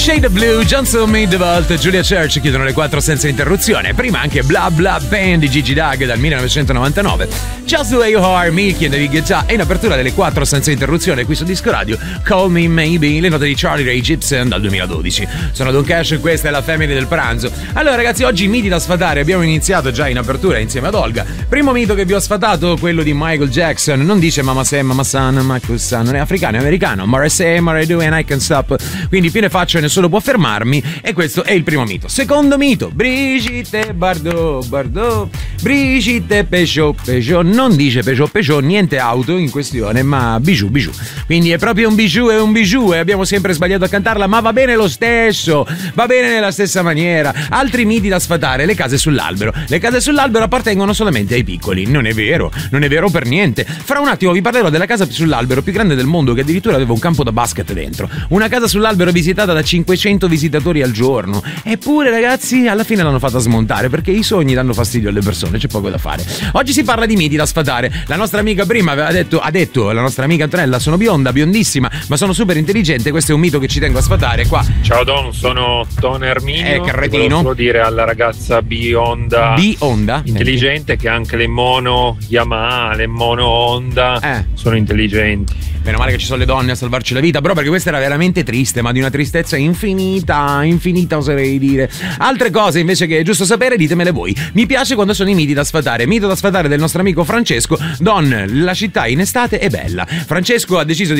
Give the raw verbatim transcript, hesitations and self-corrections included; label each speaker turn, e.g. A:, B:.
A: Shade of Blue, Johnson Midvolt, Julia Church chiudono le quattro senza interruzione. Prima anche Blah Blah Band di Gigi Doug dal millenovecentonovantanove. Just the Way You Are, Milky and David Guetta. E in apertura delle quattro senza interruzione qui su Disco Radio, Call Me Maybe, le note di Charlie Ray Jepsen dal duemiladodici. Sono Don Cash e questa è la Family del pranzo. Allora ragazzi, oggi miti da sfatare. Abbiamo iniziato già in apertura insieme ad Olga. Primo mito che vi ho sfatato, quello di Michael Jackson. Non dice Mama Say, Mama San, Michael San, non è africano, è americano. More I say, more I do and I can stop. Quindi più ne faccio e nessuno può fermarmi. E questo è il primo mito. Secondo mito, Brigitte Bardot, Bardot, Brigitte Peugeot, Peugeot. Non dice Peugeot, Peugeot, niente auto in questione, ma bijou, bijou. Quindi è proprio un bijou, è un bijou e abbiamo sempre sbagliato a cantarla, ma va bene lo stesso, va bene nella stessa maniera. Altri miti da sfatare, le case sull'albero. Le case sull'albero appartengono solamente ai piccoli. Non è vero, non è vero per niente. Fra un attimo vi parlerò della casa sull'albero più grande del mondo, che addirittura aveva un campo da basket dentro. Una casa sull'albero visitata da cinquecento visitatori al giorno. Eppure ragazzi, alla fine l'hanno fatta smontare perché i sogni danno fastidio alle persone, c'è poco da fare. Oggi si parla di miti da sfatare. La nostra amica prima aveva detto, ha detto, la nostra amica Antonella, sono bionda, biondissima, ma sono super intelligente. Questo è un mito che ci tengo a sfatare qua.
B: Ciao Don, sono Don Erminio.
A: Eh, carretino.
B: Volevo solo dire alla ragazza bionda,
A: bionda
B: intelligente, che anche le mono Yamaha, le mono Honda
A: eh.
B: sono intelligenti.
A: Meno male che ci sono le donne a salvarci la vita, però, perché questa era veramente triste, ma di una tristezza infinita, infinita oserei dire. Altre cose invece che è giusto sapere, ditemele voi. Mi piace quando sono i miti da sfatare. Mito da sfatare del nostro amico Francesco. Don, la città in estate è bella. Francesco ha deciso di